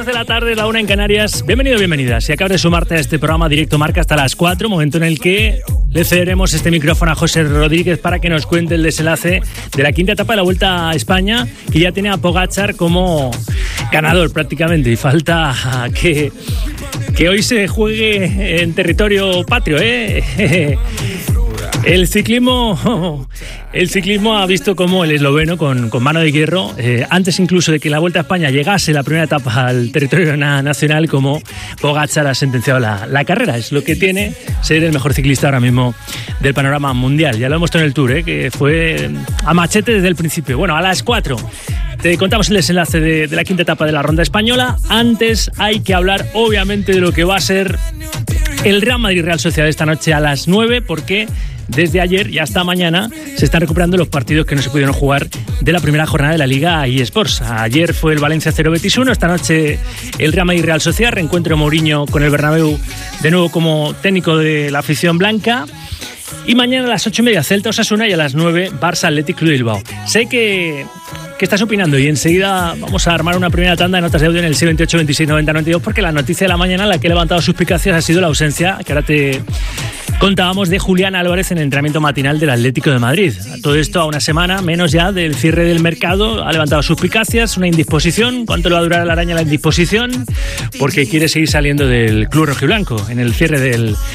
2 de la tarde, la 1 en Canarias. Bienvenido, bienvenida. Si acabas de sumarte a este programa Directo Marca hasta las 4, momento en el que le cederemos este micrófono a José Rodríguez para que nos cuente el desenlace de la quinta etapa de la Vuelta a España, que ya tiene a Pogačar como ganador prácticamente, y falta que hoy se juegue en territorio patrio, ¿eh? El ciclismo ha visto cómo el esloveno, con mano de hierro, antes incluso de que la Vuelta a España llegase la primera etapa al territorio nacional, como Pogačar ha sentenciado la carrera. Es lo que tiene ser el mejor ciclista ahora mismo del panorama mundial. Ya lo hemos visto en el Tour, que fue a machete desde el principio. Bueno, a las 4 te contamos el desenlace de la quinta etapa de la Ronda Española. Antes hay que hablar, obviamente, de lo que va a ser el Real Madrid-Real Sociedad esta noche a las 9, porque desde ayer y hasta mañana se están recuperando los partidos que no se pudieron jugar de la primera jornada de la Liga eSports. Ayer fue el Valencia 0 Betis 1, esta noche el Real Madrid Real Sociedad, reencuentro Mourinho con el Bernabéu de nuevo como técnico de la afición blanca. Y mañana a las 8:30 Celta Osasuna y a las 9 Barça Athletic Club de Bilbao. Sé que estás opinando y enseguida vamos a armar una primera tanda de notas de audio en el 628 26 90 92, porque la noticia de la mañana, la que ha levantado suspicacias, ha sido la ausencia, que ahora te contábamos, de Julián Álvarez en el entrenamiento matinal del Atlético de Madrid. Todo esto a una semana menos ya del cierre del mercado ha levantado suspicacias, una indisposición. ¿Cuánto le va a durar a la araña la indisposición? Porque quiere seguir saliendo del club rojiblanco en el cierre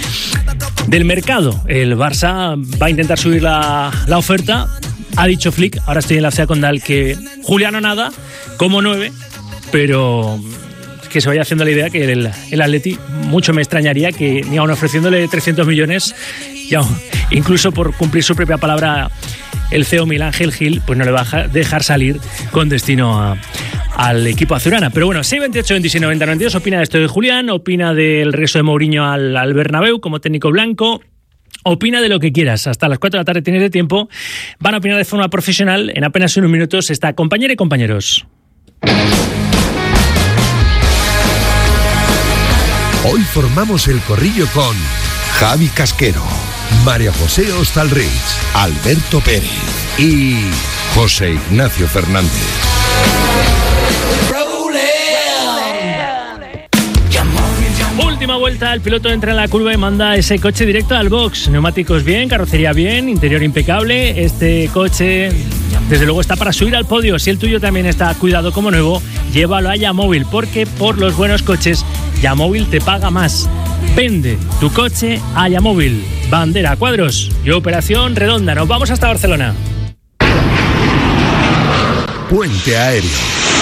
del mercado. El Barça va a intentar subir la oferta. Ha dicho Flick, ahora estoy en la ciudad condal, que Julián o nada, como 9, pero que se vaya haciendo la idea que el Atleti, mucho me extrañaría que ni aun ofreciéndole 300 millones, ya, incluso por cumplir su propia palabra, el CEO Miguel Ángel Gil, pues no le va a dejar salir con destino al equipo azulgrana. Pero bueno, 628 26 90 92, opina de esto de Julián, opina del regreso de Mourinho al Bernabéu como técnico blanco. Opina de lo que quieras. Hasta las 4 de la tarde tienes de tiempo. Van a opinar de forma profesional. En apenas unos minutos está compañera y compañeros. Hoy formamos el corrillo con Javi Casquero, María José Hostalrich, Alberto Pérez y José Ignacio Fernández. Última vuelta, el piloto entra en la curva y manda ese coche directo al box. Neumáticos bien, carrocería bien, interior impecable. Este coche, desde luego, está para subir al podio. Si el tuyo también está cuidado como nuevo, llévalo a Yamóvil, porque por los buenos coches, Yamóvil te paga más. Vende tu coche a Yamóvil. Bandera, cuadros y operación redonda. Nos vamos hasta Barcelona. Puente aéreo.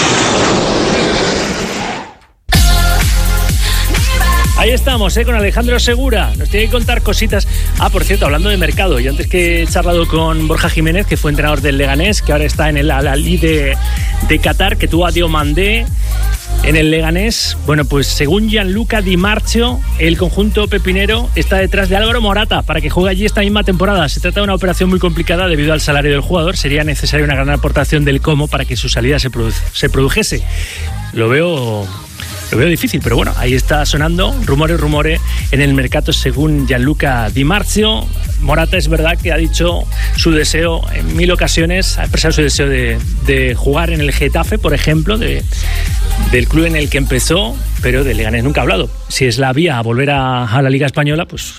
Ahí estamos, con Alejandro Segura. Nos tiene que contar cositas. Por cierto, hablando de mercado, y antes que he charlado con Borja Jiménez, que fue entrenador del Leganés, que ahora está en el Al-Ahly de Qatar, que tuvo a Diomandé en el Leganés. Bueno, pues según Gianluca Di Marzio, el conjunto pepinero está detrás de Álvaro Morata para que juegue allí esta misma temporada. Se trata de una operación muy complicada debido al salario del jugador. Sería necesaria una gran aportación del Como para que su salida se produjese. Lo veo difícil, pero bueno, ahí está sonando rumores en el mercado según Gianluca Di Marzio. Morata es verdad que ha dicho su deseo en 1000 ocasiones, ha expresado su deseo de jugar en el Getafe, por ejemplo, del club en el que empezó, pero del Leganés nunca ha hablado. Si es la vía a volver a la Liga Española, pues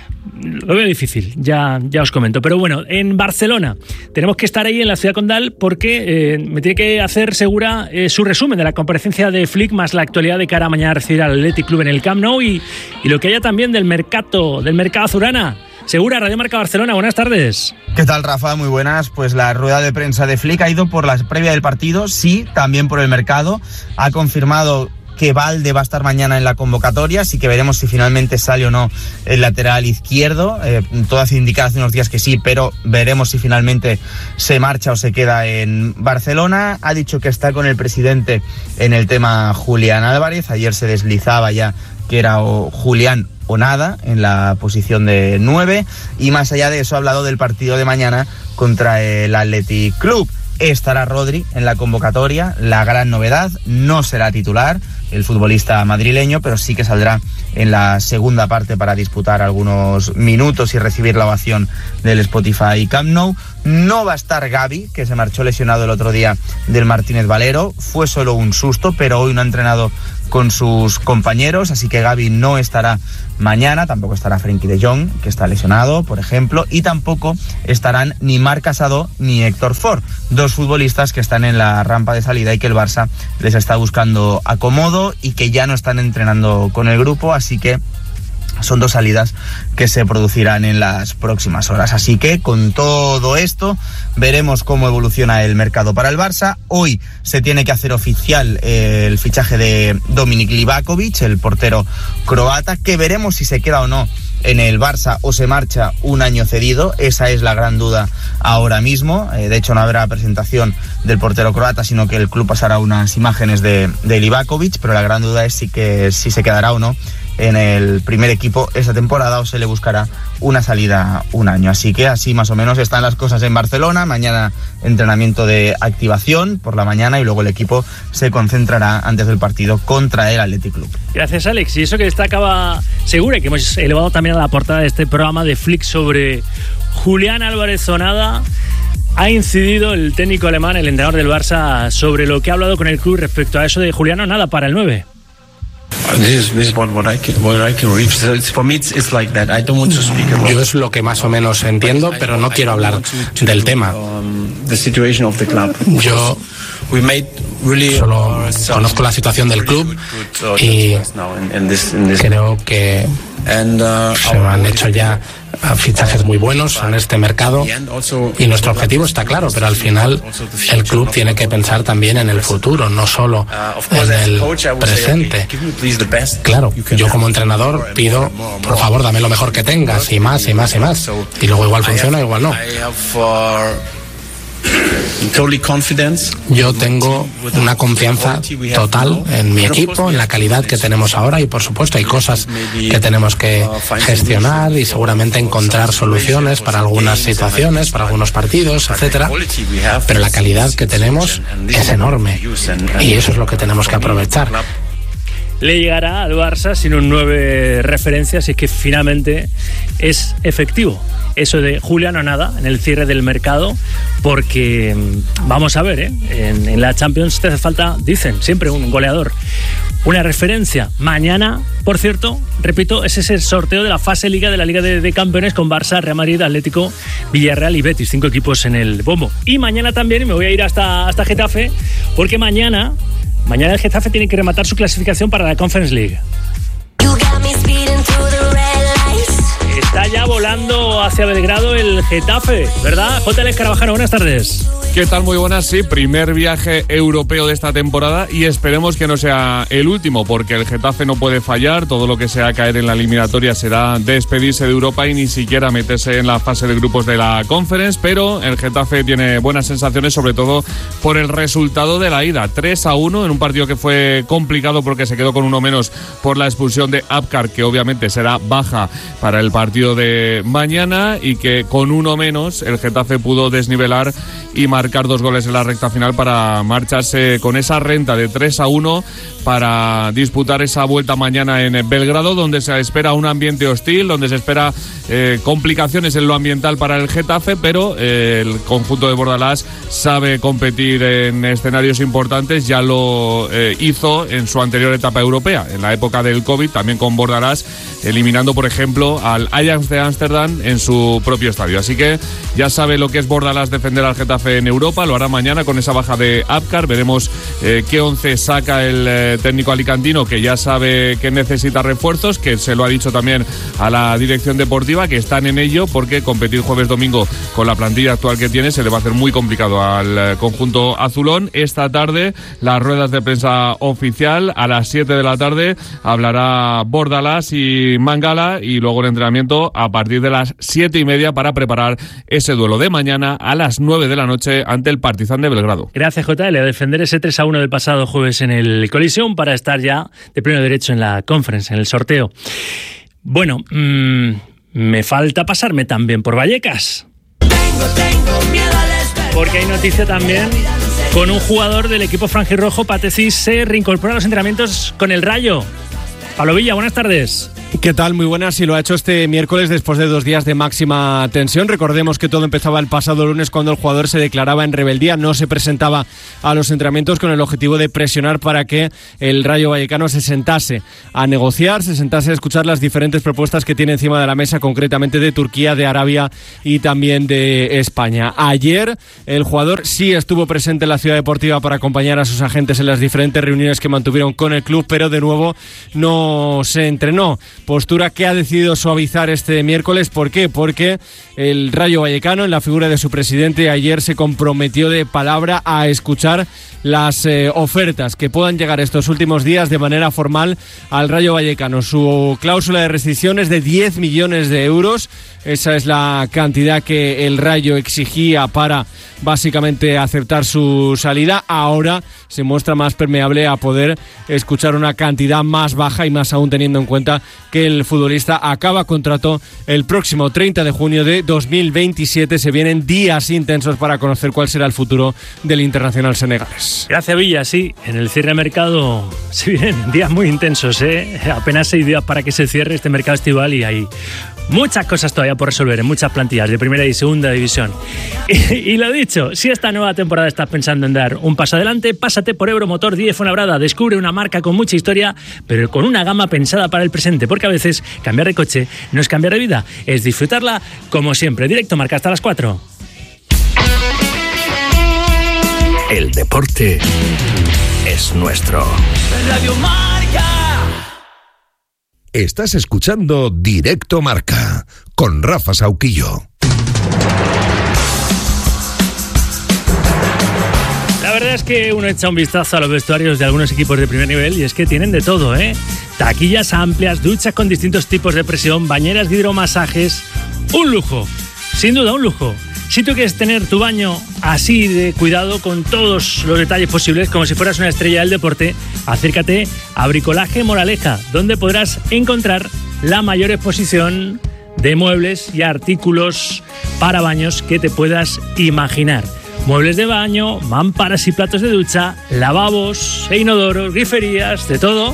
lo veo difícil, ya os comento. Pero bueno, en Barcelona tenemos que estar ahí en la ciudad condal, porque me tiene que hacer Segura su resumen de la comparecencia de Flick, más la actualidad de cara a mañana a recibir al Athletic Club en el Camp Nou y lo que haya también del mercado azulgrana. Segura, Radio Marca Barcelona, buenas tardes. ¿Qué tal, Rafa? Muy buenas. Pues la rueda de prensa de Flick ha ido por la previa del partido, sí, también por el mercado. Ha confirmado que Valde va a estar mañana en la convocatoria, así que veremos si finalmente sale o no el lateral izquierdo. Todo hace indicar hace unos días que sí, pero veremos si finalmente se marcha o se queda en Barcelona. Ha dicho que está con el presidente en el tema Julián Álvarez. Ayer se deslizaba ya que era o Julián o nada en la posición de 9, y más allá de eso ha hablado del partido de mañana contra el Athletic Club. Estará Rodri en la convocatoria, la gran novedad, no será titular el futbolista madrileño, pero sí que saldrá en la segunda parte para disputar algunos minutos y recibir la ovación del Spotify Camp Nou. No va a estar Gavi, que se marchó lesionado el otro día del Martínez Valero, fue solo un susto, pero hoy no ha entrenado con sus compañeros, así que Gavi no estará mañana, tampoco estará Frenkie de Jong, que está lesionado, por ejemplo, y tampoco estarán ni Marc Casado ni Héctor Ford, dos futbolistas que están en la rampa de salida y que el Barça les está buscando acomodo y que ya no están entrenando con el grupo, así que son dos salidas que se producirán en las próximas horas. Así que con todo esto veremos cómo evoluciona el mercado para el Barça. Hoy se tiene que hacer oficial el fichaje de Dominik Livakovic, el portero croata, que veremos si se queda o no en el Barça o se marcha un año cedido. Esa es la gran duda ahora mismo. De hecho, no habrá presentación del portero croata, sino que el club pasará unas imágenes de Livakovic, pero la gran duda es si se quedará o no en el primer equipo esta temporada o se le buscará una salida un año. Así que así más o menos están las cosas en Barcelona. Mañana entrenamiento de activación por la mañana y luego el equipo se concentrará antes del partido contra el Athletic Club. Gracias, Alex. Y eso que destacaba Segura, que hemos elevado también a la portada de este programa de Flick sobre Julián Álvarez Zonada. Ha incidido el técnico alemán, el entrenador del Barça, sobre lo que ha hablado con el club respecto a eso de Julián Onada para el 9. This is what I can reach. So for me it's like that. I don't want to speak about. Yo es lo que más o menos entiendo, pero no quiero hablar del tema. The situation of the club. Yo solo conozco la situación del club y creo que se han hecho ya fichajes muy buenos en este mercado y nuestro objetivo está claro, pero al final el club tiene que pensar también en el futuro, no solo en el presente. Claro, yo como entrenador pido, por favor, dame lo mejor que tengas y más y más y más, y luego igual funciona, igual no. Yo tengo una confianza total en mi equipo, en la calidad que tenemos ahora y por supuesto hay cosas que tenemos que gestionar y seguramente encontrar soluciones para algunas situaciones, para algunos partidos, etcétera. Pero la calidad que tenemos es enorme y eso es lo que tenemos que aprovechar. Le llegará al Barça sin un 9 referencias y es que finalmente es efectivo eso de Julián Onada en el cierre del mercado, porque vamos a ver, en la Champions te hace falta, dicen, siempre un goleador, una referencia. Mañana, por cierto, repito, ese es el sorteo de la fase Liga de la Liga de Campeones con Barça, Real Madrid, Atlético, Villarreal y Betis, 5 equipos en el bombo. Y mañana también me voy a ir hasta Getafe, porque mañana el Getafe tiene que rematar su clasificación para la Conference League. Está ya volando hacia Belgrado el Getafe, ¿verdad? J.L. Carvajal, buenas tardes. ¿Qué tal? Muy buenas, sí, primer viaje europeo de esta temporada y esperemos que no sea el último, porque el Getafe no puede fallar. Todo lo que sea caer en la eliminatoria será despedirse de Europa y ni siquiera meterse en la fase de grupos de la Conference, pero el Getafe tiene buenas sensaciones, sobre todo por el resultado de la ida, 3-1 en un partido que fue complicado porque se quedó con uno menos por la expulsión de Abkar, que obviamente será baja para el partido de mañana, y que con uno menos el Getafe pudo desnivelar y marcar 2 goles en la recta final para marcharse con esa renta de 3-1 para disputar esa vuelta mañana en Belgrado, donde se espera un ambiente hostil, donde se espera complicaciones en lo ambiental para el Getafe, pero el conjunto de Bordalás sabe competir en escenarios importantes. Ya lo hizo en su anterior etapa europea, en la época del COVID, también con Bordalás, eliminando por ejemplo al Ajax de Ámsterdam en su propio estadio. Así que ya sabe lo que es Bordalás defender al Getafe en Europa. Lo hará mañana con esa baja de Abkar. Veremos qué 11 saca el técnico alicantino, que ya sabe que necesita refuerzos, que se lo ha dicho también a la dirección deportiva, que están en ello, porque competir jueves domingo con la plantilla actual que tiene se le va a hacer muy complicado al conjunto azulón. Esta tarde las ruedas de prensa oficial, a las 7 de la tarde hablará Bordalás y Mangala, y luego el entrenamiento a partir de las 7:30 para preparar ese duelo de mañana a las 9 de la noche ante el Partizan de Belgrado. Gracias, JL, a defender ese 3-1 del pasado jueves en el Coliseum para estar ya de pleno derecho en la Conference, en el sorteo. Bueno, me falta pasarme también por Vallecas, porque hay noticia también con un jugador del equipo franjirrojo. Pateci se reincorpora a los entrenamientos con el Rayo. Pablo Villa, buenas tardes. ¿Qué tal? Muy buenas. Y lo ha hecho este miércoles después de 2 días de máxima tensión. Recordemos que todo empezaba el pasado lunes cuando el jugador se declaraba en rebeldía, no se presentaba a los entrenamientos con el objetivo de presionar para que el Rayo Vallecano se sentase a negociar, se sentase a escuchar las diferentes propuestas que tiene encima de la mesa, concretamente de Turquía, de Arabia y también de España. Ayer el jugador sí estuvo presente en la Ciudad Deportiva para acompañar a sus agentes en las diferentes reuniones que mantuvieron con el club, pero de nuevo no se entrenó. Postura que ha decidido suavizar este miércoles. ¿Por qué? Porque el Rayo Vallecano, en la figura de su presidente, ayer se comprometió de palabra a escuchar las ofertas que puedan llegar estos últimos días de manera formal al Rayo Vallecano. Su cláusula de rescisión es de 10 millones de euros. Esa es la cantidad que el Rayo exigía para básicamente aceptar su salida. Ahora se muestra más permeable a poder escuchar una cantidad más baja, y más aún teniendo en cuenta que el futbolista acaba contrato el próximo 30 de junio de 2027. Se vienen días intensos para conocer cuál será el futuro del internacional senegalés. Gracias, Villa. Sí, en el cierre de mercado se vienen días muy intensos, apenas 6 días para que se cierre este mercado estival, y hay muchas cosas todavía por resolver en muchas plantillas de primera y segunda división. Y lo dicho, si esta nueva temporada estás pensando en dar un paso adelante, pásate por Euromotor Díez Fuenlabrada. Descubre una marca con mucha historia, pero con una gama pensada para el presente, porque a veces cambiar de coche no es cambiar de vida, es disfrutarla como siempre. Directo Marca hasta las 4. El deporte es nuestro. Radio Marca. Estás escuchando Directo Marca con Rafa Sauquillo. La verdad es que uno echa un vistazo a los vestuarios de algunos equipos de primer nivel y es que tienen de todo, taquillas amplias, duchas con distintos tipos de presión, bañeras de hidromasajes. Un lujo, sin duda un lujo. Si tú quieres tener tu baño así de cuidado, con todos los detalles posibles, como si fueras una estrella del deporte, acércate a Bricolaje Moraleja, donde podrás encontrar la mayor exposición de muebles y artículos para baños que te puedas imaginar. Muebles de baño, mamparas y platos de ducha, lavabos e inodoros, griferías, de todo.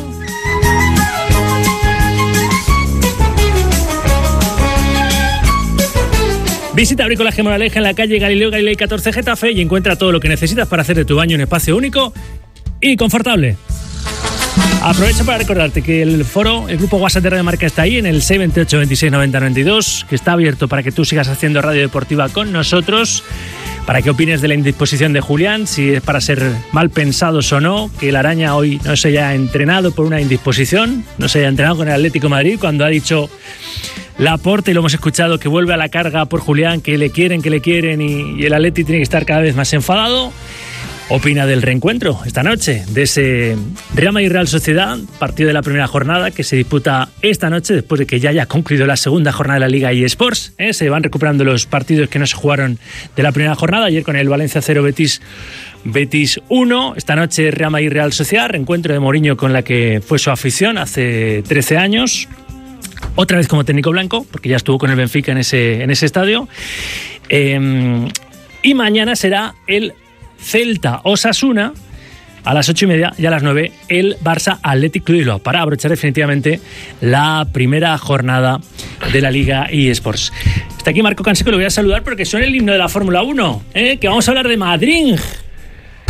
Visita Bricolaje Moraleja en la calle Galileo Galilei 14 Getafe y encuentra todo lo que necesitas para hacer de tu baño un espacio único y confortable. Aprovecho para recordarte que el grupo WhatsApp de Radio Marca está ahí en el 628 26 90 92, que está abierto para que tú sigas haciendo radio deportiva con nosotros, para que opines de la indisposición de Julián, si es para ser mal pensados o no, que el Araña hoy no se haya entrenado por una indisposición, no se haya entrenado con el Atlético de Madrid, cuando ha dicho Laporte, y lo hemos escuchado, que vuelve a la carga por Julián, que le quieren y el Atleti tiene que estar cada vez más enfadado. Opina del reencuentro esta noche de ese Real Madrid-Real Sociedad, partido de la primera jornada que se disputa esta noche después de que ya haya concluido la segunda jornada de la Liga eSports. Se van recuperando los partidos que no se jugaron de la primera jornada. Ayer con el Valencia 0, Betis 1. Esta noche Real Madrid-Real Sociedad, reencuentro de Mourinho con la que fue su afición hace 13 años. Otra vez como técnico blanco, porque ya estuvo con el Benfica en ese estadio. Y mañana será el Celta Osasuna a las 8:30 y a las 9 el Barça Athletic Club de Bilbao, para abrochar definitivamente la primera jornada de la Liga eSports. Está aquí Marco Canseco, lo voy a saludar porque suena el himno de la Fórmula 1, que vamos a hablar de Madrid.